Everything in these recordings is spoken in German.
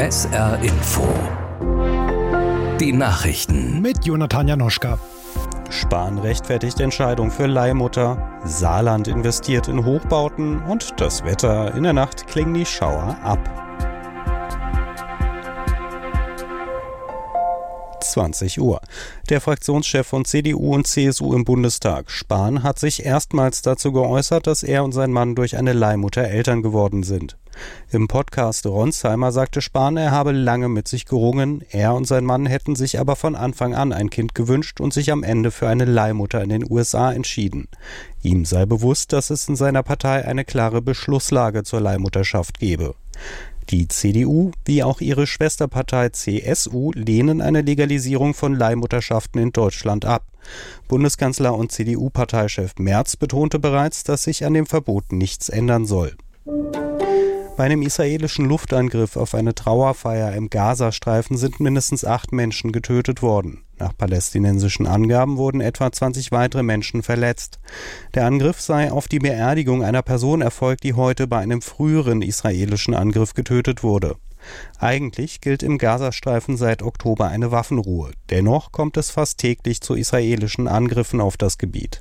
SR Info. Die Nachrichten. Mit Jonathan Janoschka. Spahn rechtfertigt Entscheidung für Leihmutter. Saarland investiert in Hochbauten und das Wetter. In der Nacht klingen die Schauer ab. 20 Uhr. Der Fraktionschef von CDU und CSU im Bundestag, Spahn, hat sich erstmals dazu geäußert, dass er und sein Mann durch eine Leihmutter Eltern geworden sind. Im Podcast Ronsheimer sagte Spahn, er habe lange mit sich gerungen, er und sein Mann hätten sich aber von Anfang an ein Kind gewünscht und sich am Ende für eine Leihmutter in den USA entschieden. Ihm sei bewusst, dass es in seiner Partei eine klare Beschlusslage zur Leihmutterschaft gebe. Die CDU, wie auch ihre Schwesterpartei CSU, lehnen eine Legalisierung von Leihmutterschaften in Deutschland ab. Bundeskanzler und CDU-Parteichef Merz betonte bereits, dass sich an dem Verbot nichts ändern soll. Bei einem israelischen Luftangriff auf eine Trauerfeier im Gazastreifen sind mindestens 8 Menschen getötet worden. Nach palästinensischen Angaben wurden etwa 20 weitere Menschen verletzt. Der Angriff sei auf die Beerdigung einer Person erfolgt, die heute bei einem früheren israelischen Angriff getötet wurde. Eigentlich gilt im Gazastreifen seit Oktober eine Waffenruhe. Dennoch kommt es fast täglich zu israelischen Angriffen auf das Gebiet.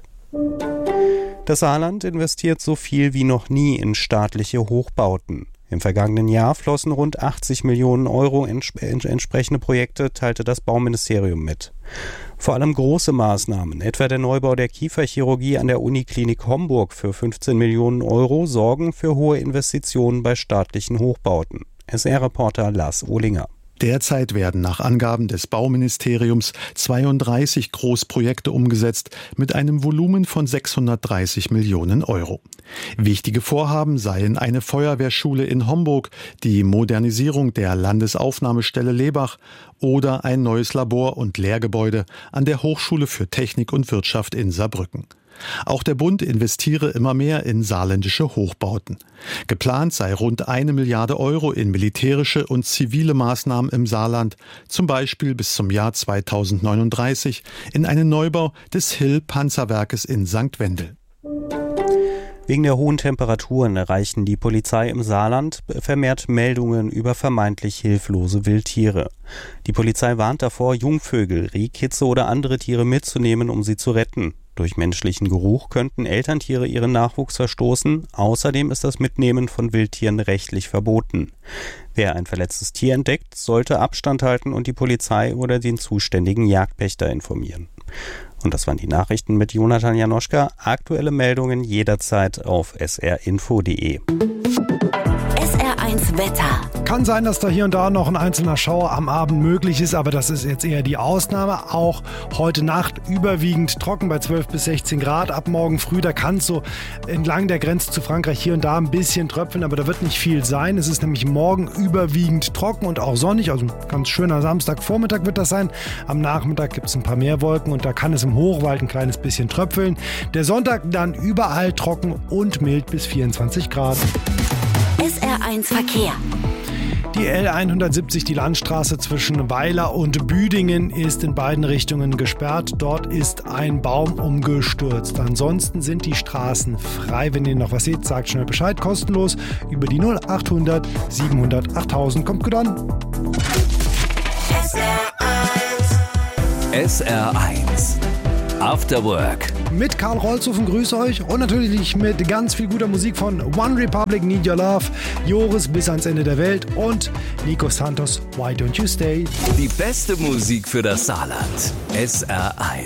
Das Saarland investiert so viel wie noch nie in staatliche Hochbauten. Im vergangenen Jahr flossen rund 80 Millionen Euro in entsprechende Projekte, teilte das Bauministerium mit. Vor allem große Maßnahmen, etwa der Neubau der Kieferchirurgie an der Uniklinik Homburg für 15 Millionen Euro, sorgen für hohe Investitionen bei staatlichen Hochbauten. SR-Reporter Lars Ohlinger. Derzeit werden nach Angaben des Bauministeriums 32 Großprojekte umgesetzt mit einem Volumen von 630 Millionen Euro. Wichtige Vorhaben seien eine Feuerwehrschule in Homburg, die Modernisierung der Landesaufnahmestelle Lebach oder ein neues Labor- und Lehrgebäude an der Hochschule für Technik und Wirtschaft in Saarbrücken. Auch der Bund investiere immer mehr in saarländische Hochbauten. Geplant sei rund 1 Milliarde Euro in militärische und zivile Maßnahmen im Saarland, zum Beispiel bis zum Jahr 2039 in einen Neubau des Hill-Panzerwerkes in St. Wendel. Wegen der hohen Temperaturen erreichen die Polizei im Saarland vermehrt Meldungen über vermeintlich hilflose Wildtiere. Die Polizei warnt davor, Jungvögel, Rehkitze oder andere Tiere mitzunehmen, um sie zu retten. Durch menschlichen Geruch könnten Elterntiere ihren Nachwuchs verstoßen. Außerdem ist das Mitnehmen von Wildtieren rechtlich verboten. Wer ein verletztes Tier entdeckt, sollte Abstand halten und die Polizei oder den zuständigen Jagdpächter informieren. Und das waren die Nachrichten mit Jonathan Janoschka. Aktuelle Meldungen jederzeit auf srinfo.de. SR1 Wetter. Kann sein, dass da hier und da noch ein einzelner Schauer am Abend möglich ist, aber das ist jetzt eher die Ausnahme. Auch heute Nacht überwiegend trocken bei 12 bis 16 Grad. Ab morgen früh, da kann es so entlang der Grenze zu Frankreich hier und da ein bisschen tröpfeln, aber da wird nicht viel sein. Es ist nämlich morgen überwiegend trocken und auch sonnig, also ein ganz schöner Samstagvormittag wird das sein. Am Nachmittag gibt es ein paar mehr Wolken und da kann es im Hochwald ein kleines bisschen tröpfeln. Der Sonntag dann überall trocken und mild bis 24 Grad. SR1 Verkehr. Die L170, die Landstraße zwischen Weiler und Büdingen, ist in beiden Richtungen gesperrt. Dort ist ein Baum umgestürzt. Ansonsten sind die Straßen frei. Wenn ihr noch was seht, sagt schnell Bescheid. Kostenlos über die 0800 700 8000. Kommt gut an. SR1 After Work. Mit Karl Rolzhofen grüße euch und natürlich mit ganz viel guter Musik von One Republic, Need Your Love, Joris bis ans Ende der Welt und Nico Santos, Why Don't You Stay. Die beste Musik für das Saarland. SR1.